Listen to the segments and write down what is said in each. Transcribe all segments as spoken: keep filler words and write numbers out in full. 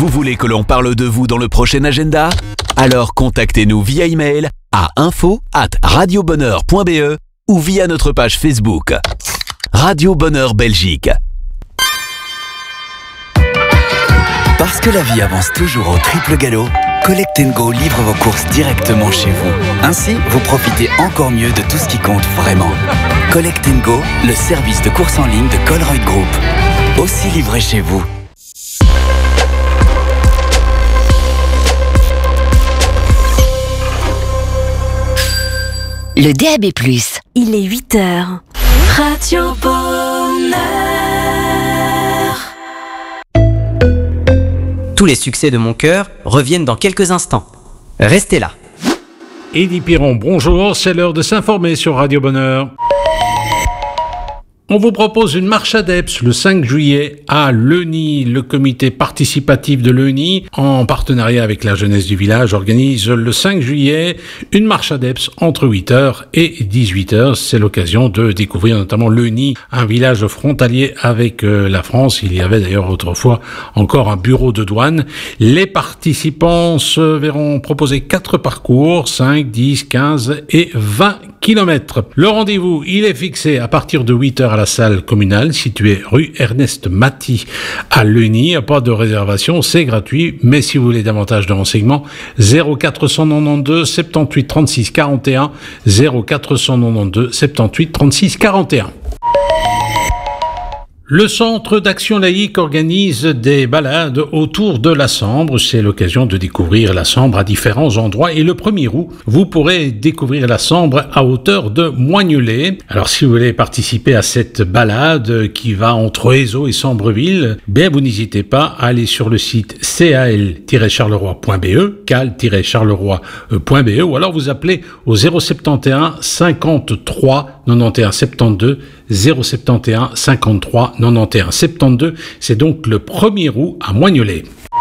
Vous voulez que l'on parle de vous dans le prochain agenda ? Alors contactez-nous via email à info arobase radiobonheur point b e ou via notre page Facebook. Radio Bonheur Belgique. Parce que la vie avance toujours au triple galop, Collect and Go livre vos courses directement chez vous. Ainsi, vous profitez encore mieux de tout ce qui compte vraiment. Collect and Go, le service de course en ligne de Colruyt Group. Aussi livré chez vous. Le D A B plus. Il est huit heures. Radio Bonheur. Tous les succès de mon cœur reviennent dans quelques instants. Restez là. Eddy Piron, bonjour, c'est l'heure de s'informer sur Radio Bonheur. On vous propose une marche ADEPS le cinq juillet à Leuny. Le comité participatif de Leuny, en partenariat avec la jeunesse du village, organise le cinq juillet une marche ADEPS entre huit heures et dix-huit heures. C'est l'occasion de découvrir notamment Leuny, un village frontalier avec euh, la France. Il y avait d'ailleurs autrefois encore un bureau de douane. Les participants se verront proposer quatre parcours, cinq, dix, quinze et vingt kilomètres. Le rendez-vous, il est fixé à partir de huit heures à la salle communale située rue Ernest Maty à Leuny. Pas de réservation, c'est gratuit, mais si vous voulez davantage de renseignements, zéro quatre cent quatre-vingt-douze soixante-dix-huit trente-six quarante et un, zéro quatre cent quatre-vingt-douze soixante-dix-huit trente-six quarante et un. Le Centre d'Action Laïque organise des balades autour de la Sambre. C'est l'occasion de découvrir la Sambre à différents endroits. Et le premier août, vous pourrez découvrir la Sambre à hauteur de Moignolet. Alors, si vous voulez participer à cette balade qui va entre Ézot et Sambreville, bien, vous n'hésitez pas à aller sur le site c a l tiret charleroi point b e, cal tiret charleroi point b e, ou alors vous appelez au zéro sept un cinquante-trois quatre-vingt-onze soixante-douze, zéro sept un cinquante-trois quatre-vingt-onze soixante-douze. C'est donc le premier août à Moignolet.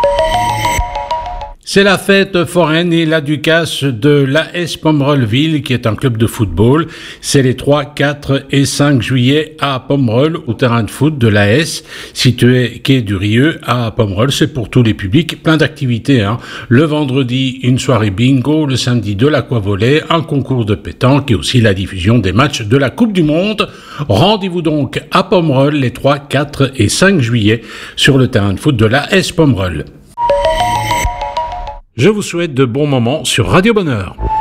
C'est la fête foraine et la ducasse de l'A S Pomerol-Ville, qui est un club de football. C'est les trois, quatre et cinq juillet à Pomerol, au terrain de foot de l'A S, situé quai du Rieux à Pomerol. C'est pour tous les publics, plein d'activités, hein. Le vendredi, une soirée bingo, le samedi de l'aquavolley, un concours de pétanque et aussi la diffusion des matchs de la Coupe du Monde. Rendez-vous donc à Pomerol les trois, quatre et cinq juillet sur le terrain de foot de l'A S Pomerol. Je vous souhaite de bons moments sur Radio Bonheur.